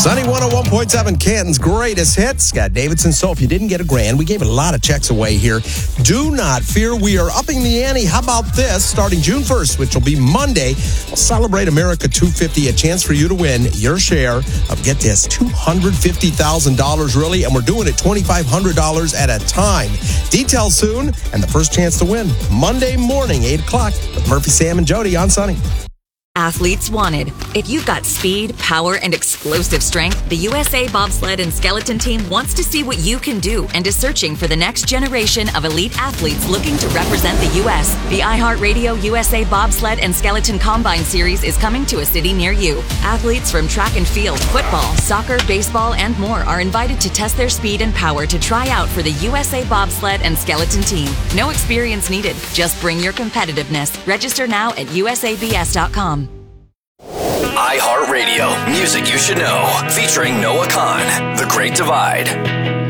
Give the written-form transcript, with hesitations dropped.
Sunny 101.7, Canton's greatest hits. Scott Davidson. So if you didn't get a grand, we gave a lot of checks away here. Do not fear. We are upping the ante. How about this? Starting June 1st, which will be Monday, Celebrate America 250, a chance for you to win your share of, get this, $250,000 really, and we're doing it $2,500 at a time. Details soon, and the first chance to win Monday morning, 8 o'clock, with Murphy, Sam, and Jody on Sunny. Athletes wanted. If you've got speed, power, and explosive strength, the USA Bobsled and Skeleton Team wants to see what you can do and is searching for the next generation of elite athletes looking to represent the U.S. The iHeartRadio USA Bobsled and Skeleton Combine Series is coming to a city near you. Athletes from track and field, football, soccer, baseball, and more are invited to test their speed and power to try out for the USA Bobsled and Skeleton Team. No experience needed. Just bring your competitiveness. Register now at usabs.com. iHeartRadio, music you should know, featuring Noah Khan, The Great Divide.